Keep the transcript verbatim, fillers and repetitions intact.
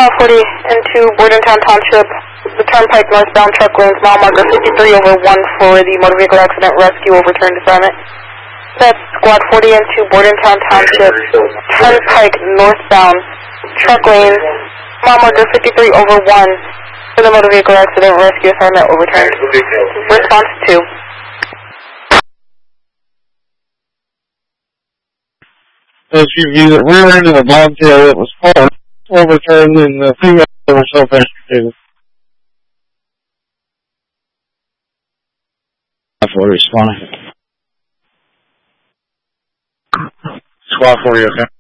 Squad forty into Bordentown Township, the Turnpike northbound truck lanes, mile marker fifty-three over one for the motor vehicle accident rescue overturned assignment. That's Squad forty into Bordentown Township, Turnpike northbound truck lanes, mile marker fifty-three over one for the motor vehicle accident rescue assignment overturned. Response two. As you view the rear end of the bobtail that was parked, overturned, and the female were self-extricated. Squad forty responding. Squad forty, okay.